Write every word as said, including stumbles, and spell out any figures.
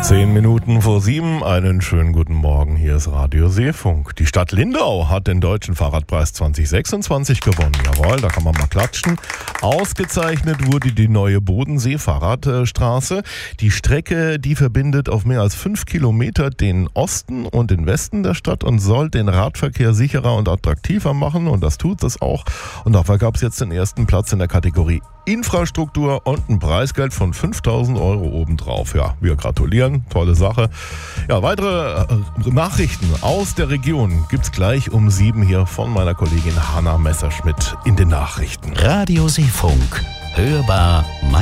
Zehn Minuten vor sieben, einen schönen guten Morgen, hier ist Radio Seefunk. Die Stadt Lindau hat den Deutschen Fahrradpreis zwanzig sechsundzwanzig gewonnen. Jawohl, da kann man mal klatschen. Ausgezeichnet wurde die neue Bodensee-Fahrradstraße. Die Strecke, die verbindet auf mehr als fünf Kilometer den Osten und den Westen der Stadt und soll den Radverkehr sicherer und attraktiver machen. Und das tut es auch. Und dafür gab es jetzt den ersten Platz in der Kategorie Infrastruktur und ein Preisgeld von fünftausend Euro obendrauf. Ja, wir gratulieren, tolle Sache. Ja, weitere äh, Nachrichten aus der Region gibt's gleich um sieben hier von meiner Kollegin Hanna Messerschmidt in den Nachrichten. Radio Seefunk, hörbar